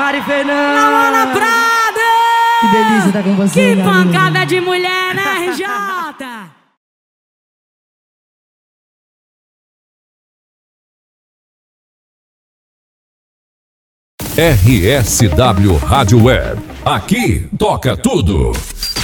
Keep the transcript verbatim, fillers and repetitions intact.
Mari Fernandes. Laura Prada. Que delícia estar com você. Que pancada de mulher, né, R J? R S W Rádio Web. Aqui toca tudo.